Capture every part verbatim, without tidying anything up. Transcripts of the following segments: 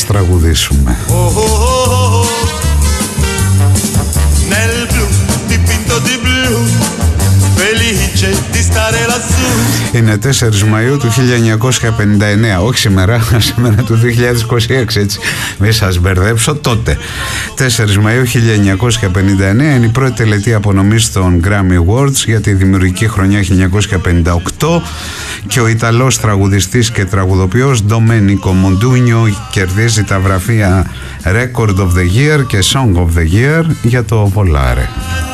σας τραγουδήσουμε. Είναι τέσσερις Μαΐου του χίλια εννιακόσια πενήντα εννέα, όχι σήμερα, σήμερα του δύο χιλιάδες είκοσι έξι, έτσι μην σας μπερδέψω. Τότε τέσσερις Μαΐου χίλια εννιακόσια πενήντα εννέα είναι η πρώτη τελετή απονομής των Grammy Awards για τη δημιουργική χρονιά χίλια εννιακόσια πενήντα οκτώ και ο Ιταλός τραγουδιστής και τραγουδοποιός Domenico Modugno κερδίζει τα βραβεία Record of the Year και Song of the Year για το Volare.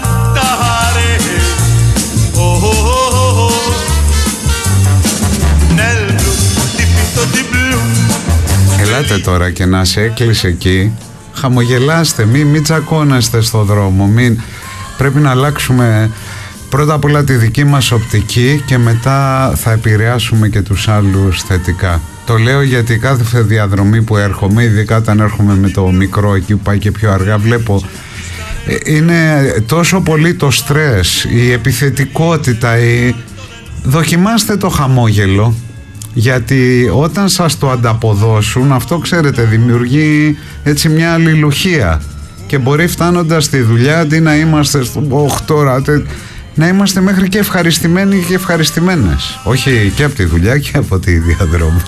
Ελάτε τώρα και να σε έκλεισε εκεί, χαμογελάστε, μην μη τσακώνεστε στο δρόμο, μην... πρέπει να αλλάξουμε πρώτα απ' όλα τη δική μας οπτική και μετά θα επηρεάσουμε και τους άλλους θετικά. Το λέω γιατί κάθε διαδρομή που έρχομαι, ειδικά όταν έρχομαι με το μικρό εκεί που πάει και πιο αργά, βλέπω είναι τόσο πολύ το στρες, η επιθετικότητα, η... δοκιμάστε το χαμόγελο. Γιατί όταν σας το ανταποδώσουν, αυτό ξέρετε δημιουργεί έτσι μια αλληλουχία και μπορεί φτάνοντας στη δουλειά αντί να είμαστε στο οκτώ ώρα να είμαστε μέχρι και ευχαριστημένοι και ευχαριστημένες, όχι και από τη δουλειά και από τη διαδρομή.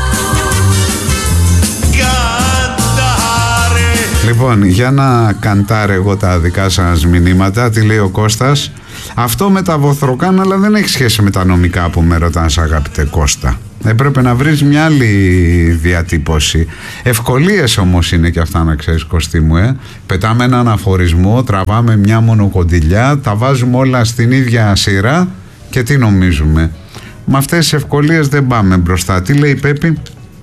Λοιπόν, για να καντάρω εγώ τα δικά σας μηνύματα, τι λέει ο Κώστας. Αυτό με τα βοθροκάναλα δεν έχει σχέση με τα νομικά που με ρωτάς, αγαπητέ Κώστα. Έπρεπε να βρεις μια άλλη διατύπωση. Ευκολίες όμως είναι και αυτά, να ξέρεις, Κωστή μου, ε. Πετάμε έναν αφορισμό, τραβάμε μια μονοκοντιλιά, τα βάζουμε όλα στην ίδια σειρά και τι νομίζουμε? Με αυτές τις ευκολίες δεν πάμε μπροστά. Τι λέει η Πέπη?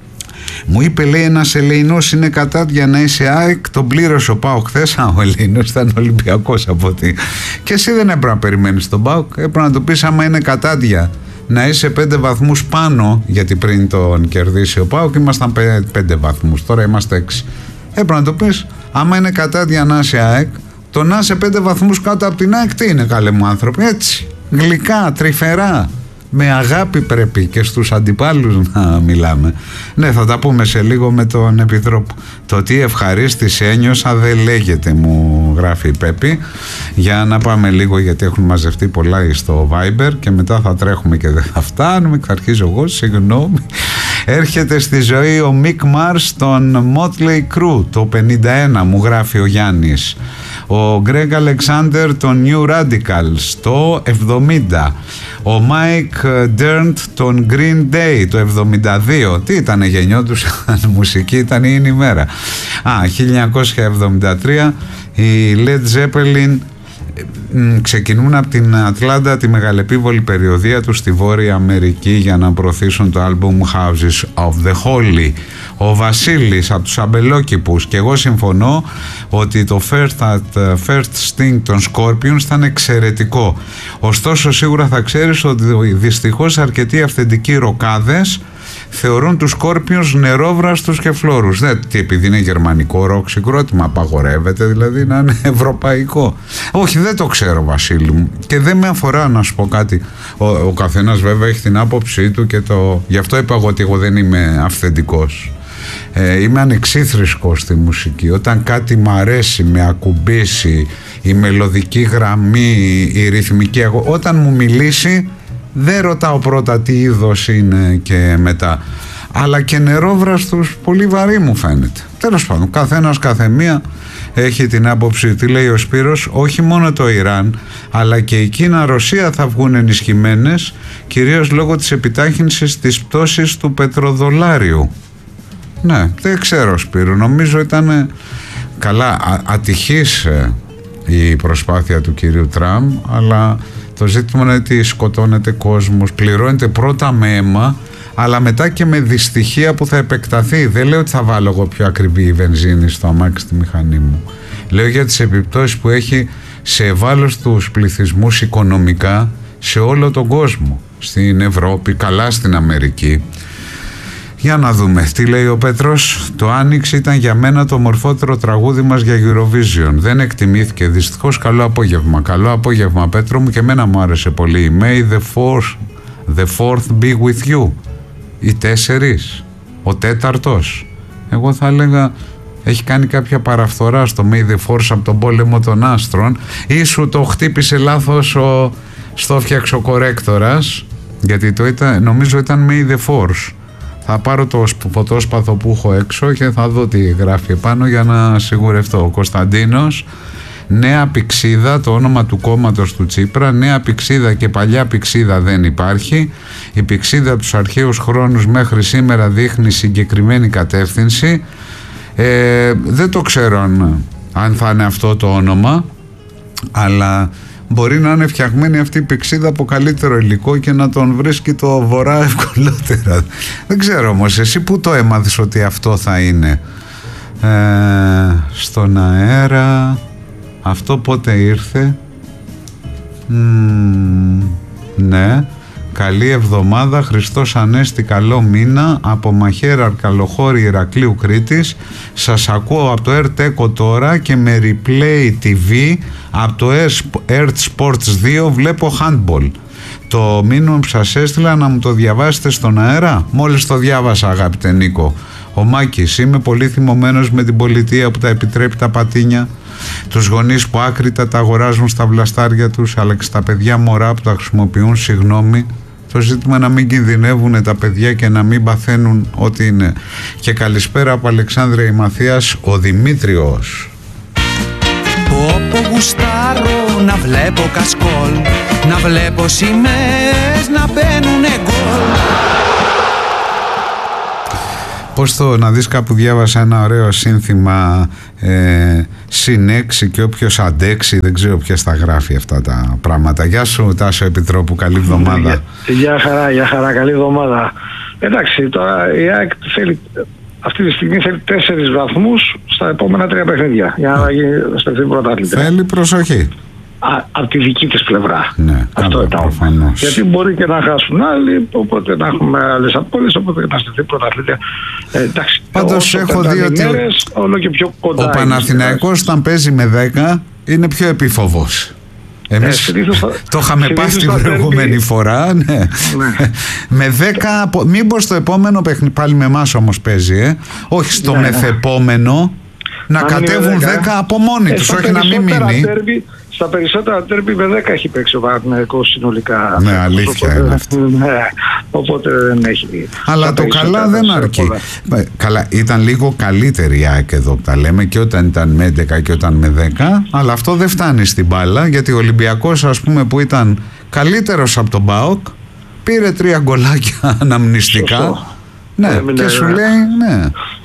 Μου είπε, λέει, ένας Ελεηνός είναι κατά για να είσαι ΑΕΚ, τον πλήρωσε ο ΠΑΟΚ χθες. Α, ο Ελεηνός ήταν Ολυμπιακός από ό,τι. Και εσύ δεν έπρεπε να περιμένεις τον ΠΑΟΚ, έπρεπε να του πεις άμα είναι κατάντια να είσαι πέντε βαθμούς πάνω, γιατί πριν τον κερδίσει ο ΠΑΟΚ ήμασταν πέντε βαθμούς, τώρα είμαστε έξι. Έπρεπε να του πεις άμα είναι κατάντια να είσαι ΑΕΚ, το να είσαι πέντε βαθμούς κάτω από την ΑΕΚ τι είναι, καλέ μου άνθρωποι? Έτσι, γλυκά, τρυφερά. Με αγάπη πρέπει και στους αντιπάλους να μιλάμε. Ναι, θα τα πούμε σε λίγο με τον Επιτρόπο. Το τι ευχαρίστηση ένιωσα δεν λέγεται, μου γράφει η Πέπη. Για να πάμε λίγο, γιατί έχουν μαζευτεί πολλά στο Viber και μετά θα τρέχουμε και δεν θα φτάνουμε. Θα αρχίζω εγώ, συγγνώμη. Έρχεται στη ζωή ο Μικ Μάρς των Motley Crue το πενήντα ένα, μου γράφει ο Γιάννης. Ο Γκρέγκ Αλεξάντερ των New Radicals το εβδομήντα. Ο Μάικ Ντέρντ των Green Day το εβδομήντα δύο. Τι ήτανε, γεννιόντους μουσική, ήταν η ημέρα. Α, χίλια εννιακόσια εβδομήντα τρία οι Led Zeppelin ξεκινούν από την Ατλάντα τη μεγαλεπίβολη περιοδεία τους στη Βόρεια Αμερική για να προωθήσουν το άλμπουμ Houses of the Holy. Ο Βασίλης από τους Αμπελόκηπους, και εγώ συμφωνώ ότι το First, at First Sting των Scorpions ήταν εξαιρετικό. Ωστόσο σίγουρα θα ξέρεις ότι δυστυχώς αρκετοί αυθεντικοί ροκάδες θεωρούν τους Scorpions νερόβραστους και φλόρους. Δεν, τι, επειδή είναι γερμανικό ροκ συγκρότημα απαγορεύεται δηλαδή να είναι ευρωπαϊκό? Όχι, δεν το ξέρω, Βασίλη μου, και δεν με αφορά, να σου πω κάτι. Ο, ο καθένας βέβαια έχει την άποψή του και το... γι' αυτό είπα εγώ ότι εγώ δεν είμαι αυθεντικός. Ε, είμαι ανεξίθρησκος στη μουσική. Όταν κάτι μ' αρέσει, με ακουμπήσει, η μελωδική γραμμή, η ρυθμική, όταν μου μιλήσει δεν ρωτάω πρώτα τι είδος είναι και μετά. Αλλά και νερόβραστος πολύ βαρύ μου φαίνεται. Τέλος πάντων, καθένας καθεμία έχει την άποψη. Τι λέει ο Σπύρος? Όχι μόνο το Ιράν αλλά και η Κίνα, Ρωσία θα βγουν ενισχυμένες, κυρίως λόγω της επιτάχυνσης της πτώσης του πετροδολάριου. Ναι, δεν ξέρω, Σπύρο, νομίζω ήταν καλά α, ατυχής ε, η προσπάθεια του κυρίου Τραμπ, αλλά το ζήτημα είναι ότι σκοτώνεται κόσμος, πληρώνεται πρώτα με αίμα, αλλά μετά και με δυστυχία που θα επεκταθεί. Δεν λέω ότι θα βάλω εγώ πιο ακριβή η βενζίνη στο αμάξι στη μηχανή μου. Λέω για τις επιπτώσεις που έχει σε ευάλωτους πληθυσμούς οικονομικά σε όλο τον κόσμο. Στην Ευρώπη, καλά στην Αμερική. Για να δούμε τι λέει ο Πέτρος. Το Άνοιξη ήταν για μένα το μορφότερο τραγούδι μας για Eurovision. Δεν εκτιμήθηκε δυστυχώς. Καλό απόγευμα. Καλό απόγευμα, Πέτρο μου, και εμένα μου άρεσε πολύ. May the fourth, the fourth be with you. Οι τέσσερις, ο τέταρτος. Εγώ θα έλεγα έχει κάνει κάποια παραφθορά στο May the Force από τον πόλεμο των άστρων, ή σου το χτύπησε λάθος ο, στο φτιάξο κορέκτορας, γιατί το ήταν, νομίζω ήταν May the Force. Θα πάρω το φωτόσπαθο που έχω έξω και θα δω τι γράφει επάνω για να σιγουρευτώ. Ο Κωνσταντίνος, Νέα Πηξίδα, το όνομα του κόμματος του Τσίπρα. Νέα Πηξίδα και παλιά Πηξίδα δεν υπάρχει. Η Πηξίδα από τους αρχαίους χρόνους μέχρι σήμερα δείχνει συγκεκριμένη κατεύθυνση. Ε, δεν το ξέρω αν, αν θα είναι αυτό το όνομα, αλλά μπορεί να είναι φτιαγμένη αυτή η Πηξίδα από καλύτερο υλικό και να τον βρίσκει το βορρά ευκολότερα. Δεν ξέρω όμως, εσύ που το έμαθες ότι αυτό θα είναι? Ε, στον αέρα αυτό πότε ήρθε? Μ, ναι. Καλή εβδομάδα, Χριστός Ανέστη, καλό μήνα, από Μαχαίρα Αρκαλοχώρη Ηρακλείου Κρήτης. Σας ακούω από το ΕΡΤ-ΕΚΟ τώρα και με Replay τι βι από το ΕΡΤ Sports δύο βλέπω handball. Το μήνυμα που σας έστειλα να μου το διαβάσετε στον αέρα. Μόλις το διάβασα, αγαπητέ Νίκο. Ο Μάκης, είμαι πολύ θυμωμένος με την πολιτεία που τα επιτρέπει τα πατίνια, τους γονείς που άκρητα τα αγοράζουν στα βλαστάρια τους, αλλά και στα παιδιά μωρά που τα χρησιμοποιούν. Συγγνώμη, το ζήτημα να μην κινδυνεύουν τα παιδιά και να μην παθαίνουν ό,τι είναι. Και καλησπέρα από Αλεξάνδρεια η Μαθίας, ο Δημήτριος. Όπου γουστάρω να βλέπω κασκόλ, να βλέπω σημαίες να μπαίνουνε γκολ. Πώς το να δεις, κάπου διάβασα ένα ωραίο σύνθημα, ε, συν έξι και όποιος αντέξει, δεν ξέρω ποιος τα γράφει αυτά τα πράγματα. Γεια σου Τάσο Επιτρόπου, καλή εβδομάδα. Γεια χαρά, γεια χαρά, καλή εβδομάδα. Εντάξει, τώρα η ΑΕΚ θέλει, αυτή τη στιγμή θέλει τέσσερις βαθμούς στα επόμενα τρία παιχνίδια για να γίνει στο πρωτάθλημα. Θέλει προσοχή. Α, από τη δική της πλευρά. Ναι, αυτό ήταν. Γιατί μπορεί και να χάσουν άλλοι, οπότε να έχουμε άλλες απώλειες, οπότε να στεθεί πρωταθλήτρια. Ε, εντάξει, πάντως έχω δει ότι μέρες, όλο και πιο κοντά ο Παναθηναϊκός όταν παίζει με δέκα είναι πιο επίφοβος. Εμείς ε, θα, το είχαμε πάθει την προηγούμενη φορά, ναι. Ναι. Με δέκα, μήπως το επόμενο παιχνίδι, πάλι με εμάς όμως παίζει, ε? Όχι στο ναι, μεθεπόμενο, να, να κατέβουν δέκα από μόνοι τους, όχι να μην μείνει. Τέρμπι, στα περισσότερα τέρμπι με δέκα έχει παίξει ο Παναθηναϊκός συνολικά. Ναι, αλήθεια οπότε, είναι αυτό. Ναι, οπότε δεν έχει. Αλλά το καλά δεν αρκεί. Πολλά. Καλά, ήταν λίγο καλύτερη η ΑΕΚ εδώ που τα λέμε, και όταν ήταν με έντεκα και όταν με δέκα, αλλά αυτό δεν φτάνει στην μπάλα, γιατί ο Ολυμπιακός, ας πούμε, που ήταν καλύτερος από τον ΠΑΟΚ, πήρε τρία γκολάκια αναμνηστικά. Σωστό. Ναι, ε, και σου λέει ναι.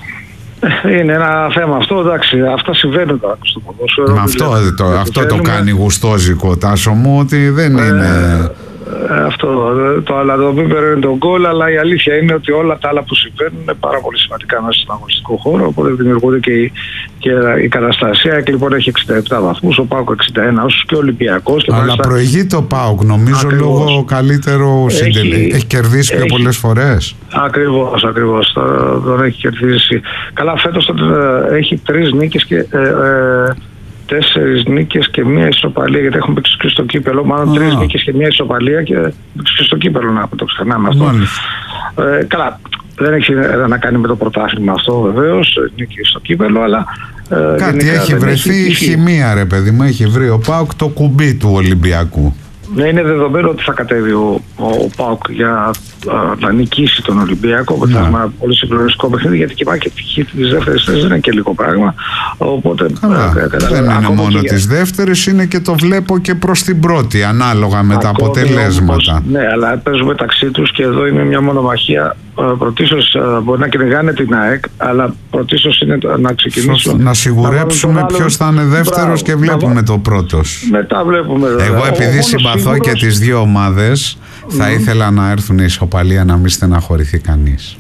Είναι ένα θέμα αυτό, εντάξει, αυτά συμβαίνουν τώρα στο ποδόσφαιρο. Με αυτό, δηλαδή, το, αυτό το κάνει γουστόζικο, Τάσο μου, ότι δεν ε, είναι... Ε, αυτό, το αλλά το πίπερο είναι το γκολ, αλλά η αλήθεια είναι ότι όλα τα άλλα που συμβαίνουν είναι πάρα πολύ σημαντικά μέσα στον αγωνιστικό χώρο, οπότε δημιουργούνται και η, και η καταστασία. Και λοιπόν έχει εξήντα επτά βαθμούς, ο ΠΑΟΚ εξήντα ένα, όσους και ο Ολυμπιακός. Και αλλά μάλιστα... προηγεί το ΠΑΟΚ, νομίζω, ακριβώς, λόγω καλύτερου συντελή. Έχει κερδίσει έχει... πιο πολλές φορές. Ακριβώς, ακριβώς. Τον έχει κερδίσει. Καλά, φέτος έχει τρεις νίκες και... Ε, ε, τέσσερις νίκες και μία ισοπαλία, γιατί έχουμε παίξει και στο κύπελο. Μάλλον τρεις νίκες και μία ισοπαλία και παίξει και στο κύπελο, να το ξεχνάμε αυτό. Ε, καλά, δεν έχει να κάνει με το πρωτάθλημα αυτό βεβαίως, νίκη στο κύπελο, αλλά... Ε, κάτι έχει βρεθεί η χημεία, ρε παιδί μου, έχει βρει ο ΠΑΟΚ το κουμπί του Ολυμπιακού. Ναι, είναι δεδομένο ότι θα κατέβει ο, ο, ο ΠΑΟΚ για α, να νικήσει τον Ολυμπιακό. Οπότε θα έχουμε πολύ συγκλονιστικό παιχνίδι, γιατί και πάει και τη δεύτερη θέση δεν είναι και λίγο πράγμα. Οπότε, καλά, ε, δεν είναι μόνο τη δεύτερη, είναι και το βλέπω και προς την πρώτη, ανάλογα με τα αποτελέσματα. Όμως, ναι, αλλά παίζουν μεταξύ τους και εδώ είναι μια μονομαχία. Πρωτίστως μπορεί να κυνηγάνε την ΑΕΚ, αλλά πρωτίστως είναι να ξεκινήσουν. Να σιγουρέψουμε ποιος θα είναι δεύτερος και βλέπουμε να... το πρώτος. Μετά βλέπουμε. Εγώ επειδή συμπαθώ σίγουρος... και τις δύο ομάδες, mm. θα ήθελα να έρθουν οι ισοπαλία, να μην στεναχωρηθεί κανείς.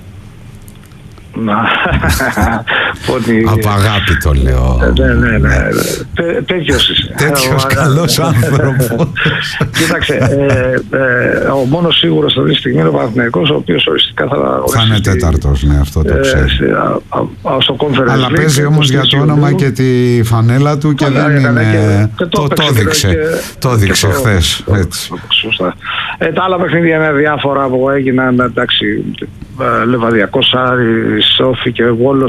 Από αγάπη το λέω. Ναι, ναι, ναι. Τέτοιος είσαι. Τέτοιος καλός άνθρωπος. Κοίταξε, ο μόνος σίγουρος αυτή τη στιγμή είναι ο Παναθηναϊκός, ο οποίος οριστικά θα... Θα είναι τέταρτος, ναι, αυτό το ξέρω. Στο Conference League. Αλλά παίζει όμως για το όνομα και τη φανέλα του και δεν είναι... Το έδειξε. Το έδειξε χθες. Σωστά. Τα άλλα παιχνίδια είναι διάφορα που έγιναν, εντάξει, Λεβαδιακός, Άρης, Σόφι και Βόλος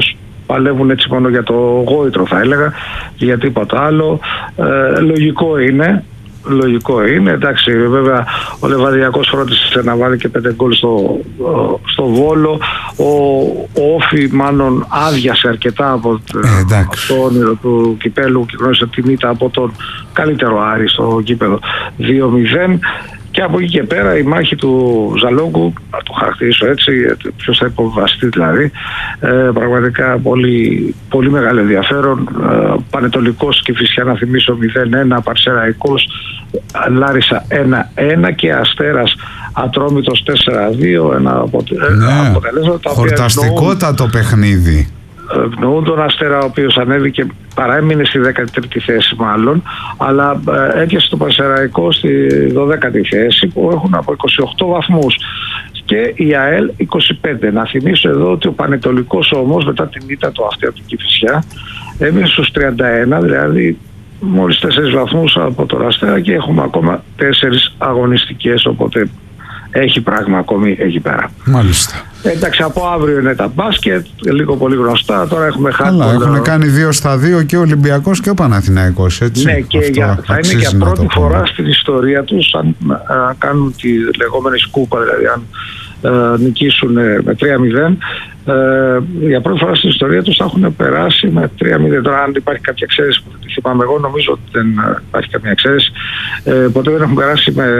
παλεύουν έτσι μόνο για το γόητρο, θα έλεγα, για τίποτα άλλο. Ε, λογικό είναι. Λογικό είναι, εντάξει, βέβαια ο Λεβαδιακός φρόντισε να βάλει και πέντε γκολ στο, στο Βόλο. Ο, ο Όφη μάλλον άδειασε αρκετά από, ε, από το όνειρο του κυπέλου και γνώρισε την ήττα από τον καλύτερο Άρη στο γήπεδο δύο μηδέν. Και από εκεί και πέρα η μάχη του Ζαλόγκου, να το χαρακτηρίσω έτσι, ποιος θα υποβαστεί δηλαδή, ε, πραγματικά πολύ, πολύ μεγάλο ενδιαφέρον. Ε, Πανετολικός και Κηφισιά, να θυμίσω, μηδέν ένα, Παρσεραϊκός Λάρισα ένα ένα και Αστέρας Ατρόμητος τέσσερα δύο. Ένα αποτε... ναι, αποτελέσματα. Χορταστικότατο παιχνίδι. Ευνοούν τον Αστέρα, ο οποίος ανέβηκε, παρέμεινε στη δέκατη τρίτη θέση μάλλον, αλλά ε, έπιασε το Πανσεραϊκό στη δωδέκατη θέση, που έχουν από είκοσι οκτώ βαθμούς, και η ΑΕΛ είκοσι πέντε. Να θυμίσω εδώ ότι ο Πανετολικός όμως, μετά την ήττα του αυτή από την Κηφισιά, έμεινε στους τριάντα ένα, δηλαδή μόλις τέσσερις βαθμούς από τον Αστέρα, και έχουμε ακόμα τέσσερις αγωνιστικές, οπότε έχει πράγμα ακόμη εκεί πέρα. Μάλιστα. Εντάξει, από αύριο είναι τα μπάσκετ, λίγο πολύ γνωστά. Τώρα έχουμε χάσει. Αλλά έχουν κάνει δύο στα δύο και ο Ολυμπιακός και ο Παναθηναϊκός, έτσι. Ναι, και για, θα είναι για πρώτη φορά στην ιστορία τους, αν α, κάνουν τη λεγόμενη σκούπα, δηλαδή αν α, νικήσουν με τρία μηδέν, ε, για πρώτη φορά στην ιστορία τους θα έχουν περάσει με τρία μηδέν. Τώρα, αν υπάρχει κάποια εξαίρεση που δεν θυμάμαι εγώ, νομίζω ότι δεν υπάρχει καμία εξαίρεση. Ε, ποτέ δεν έχουν περάσει με,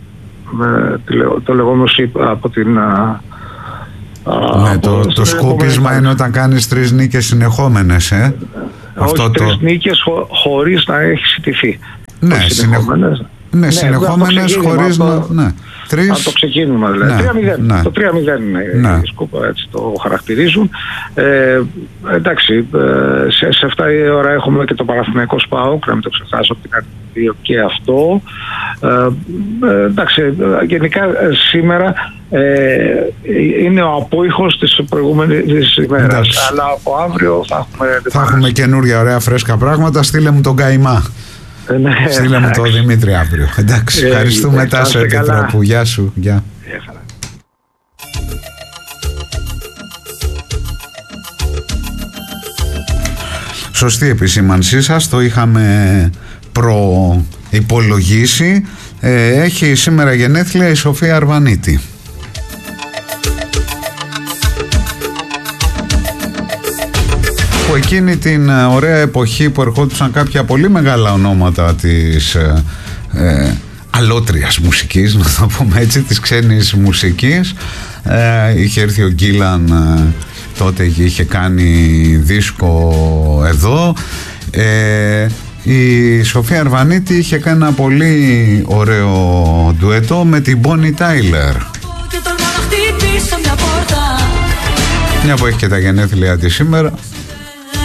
με το λεγόμενο ΣΥΠ από την. Α, ναι, το, το σκούπισμα είναι όταν κάνεις τρεις νίκες συνεχόμενες, ε? Όχι, Αυτό τρεις το... νίκες χω, χωρίς να έχει ιτηθεί. Ναι, συνεχόμενες. Ναι, ναι, συνεχόμενες χωρίς να... Ναι. Τρεις... Από το ξεκίνημα δηλαδή. Ναι, τρία μηδέν. Ναι. Το τρία μηδέν είναι ναι. η σκούπα, έτσι το χαρακτηρίζουν. Ε, εντάξει, σε, σε αυτά η ώρα έχουμε και το Παναθηναϊκό ΣΠΑΟΚ, να μην το ξεχάσω, την δύο και αυτό. Ε, ε, εντάξει, γενικά σήμερα ε, είναι ο απόϊχος της προηγούμενης ημέρας. Αλλά από αύριο θα έχουμε... Θα έχουμε καινούρια ωραία φρέσκα πράγματα. Στείλε μου τον Καϊμά. Ναι, στείλε μου τον Δημήτρη αύριο. Εντάξει, ε, ευχαριστούμε Τάσο Επιτρόπου. Γεια σου. Γεια. Σωστή επισήμανσή σας, το είχαμε προϋπολογίσει. Ε, έχει σήμερα γενέθλια η Σοφία Αρβανίτη. Από εκείνη την ωραία εποχή που ερχόντουσαν κάποια πολύ μεγάλα ονόματα της ε, ε, αλότριας μουσικής, να το πούμε έτσι, της ξένης μουσικής, ε, είχε έρθει ο Γκίλαν, ε, τότε είχε κάνει δίσκο εδώ, ε, η Σοφία Αρβανίτη είχε κάνει ένα πολύ ωραίο ντουέτο με την Bonnie Tyler, μια που έχει και τα γενέθλια της σήμερα.